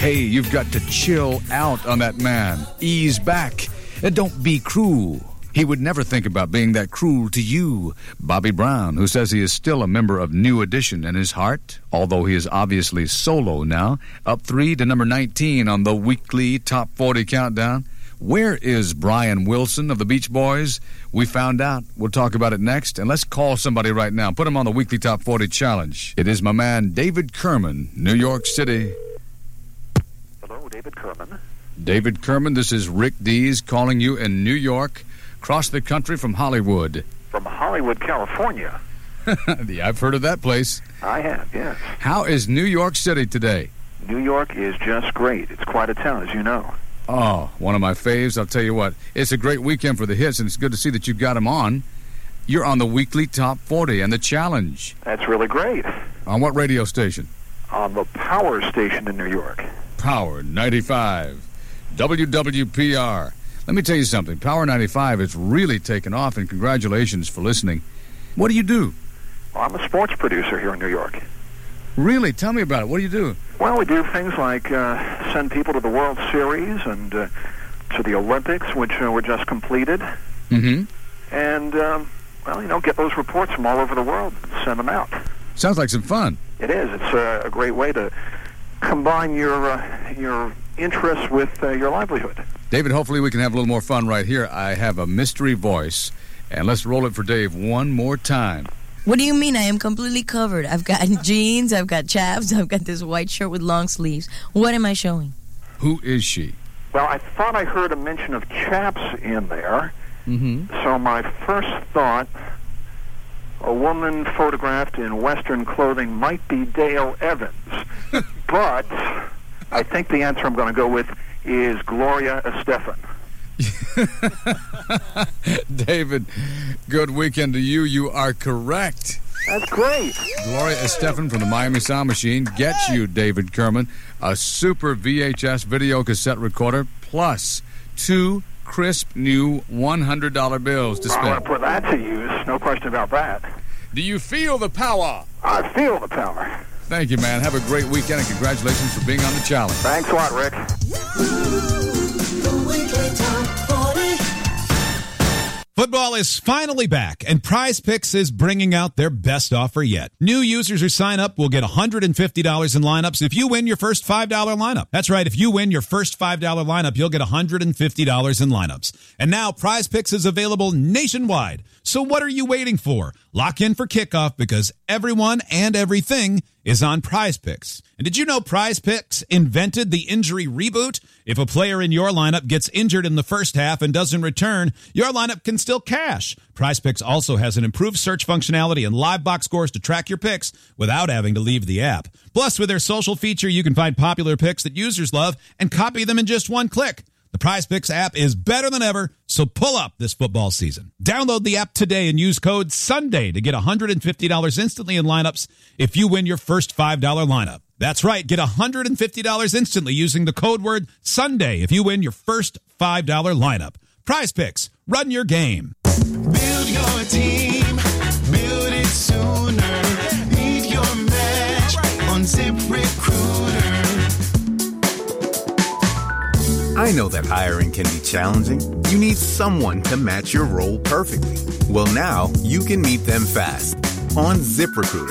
Hey, you've got to chill out on that man. Ease back. And don't be cruel. He would never think about being that cruel to you. Bobby Brown, who says he is still a member of New Edition in his heart, although he is obviously solo now, up 3 to number 19 on the weekly Top 40 countdown. Where is Brian Wilson of the Beach Boys? We found out. We'll talk about it next. And let's call somebody right now. Put him on the weekly Top 40 challenge. It is my man, David Kerman, New York City. Hello, David Kerman. David Kerman, this is Rick Dees calling you in New York, across the country from Hollywood. From Hollywood, California. Yeah, I've heard of that place. I have, yes. How is New York City today? New York is just great. It's quite a town, as you know. Oh, one of my faves. I'll tell you what, it's a great weekend for the hits, and it's good to see that you've got them on. You're on the weekly Top 40 and the challenge. That's really great. On what radio station? On the Power station in New York. Power 95. WWPR. Let me tell you something. Power 95 has really taken off, and congratulations for listening. What do you do? Well, I'm a sports producer here in New York. Really? Tell me about it. What do you do? Well, we do things like send people to the World Series and to the Olympics, which were just completed. Mm-hmm. And, get those reports from all over the world and send them out. Sounds like some fun. It is. It's a great way to combine your interests with your livelihood. David, hopefully we can have a little more fun right here. I have a mystery voice, and let's roll it for Dave one more time. What do you mean? I am completely covered. I've got jeans, I've got chaps, I've got this white shirt with long sleeves. What am I showing? Who is she? Well, I thought I heard a mention of chaps in there. Mm-hmm. So my first thought, a woman photographed in Western clothing might be Dale Evans. But I think the answer I'm going to go with is Gloria Estefan. David, good weekend to you. You are correct. That's great. Gloria Estefan from the Miami Sound Machine gets you, David Kerman, a super VHS video cassette recorder plus 2 crisp new $100 bills to spend. I want to put that to use. No question about that. Do you feel the power? I feel the power. Thank you, man. Have a great weekend, and congratulations for being on the challenge. Thanks a lot, Rick. Football is finally back, and Prize Picks is bringing out their best offer yet. New users who sign up will get $150 in lineups if you win your first $5 lineup. That's right, if you win your first $5 lineup, you'll get $150 in lineups. And now Prize Picks is available nationwide. So what are you waiting for? Lock in for kickoff because everyone and everything is on Prize Picks. And did you know Prize Picks invented the injury reboot? If a player in your lineup gets injured in the first half and doesn't return, your lineup can still cash. Prize Picks also has an improved search functionality and live box scores to track your picks without having to leave the app. Plus, with their social feature, you can find popular picks that users love and copy them in just one click. The Prize Picks app is better than ever, so pull up this football season. Download the app today and use code SUNDAY to get $150 instantly in lineups if you win your first $5 lineup. That's right, get $150 instantly using the code word SUNDAY if you win your first $5 lineup. Prize Picks, run your game. Build your team, build it sooner. Beat your match on ZipRecruiter. I know that hiring can be challenging. You need someone to match your role perfectly. Well, now you can meet them fast on ZipRecruiter.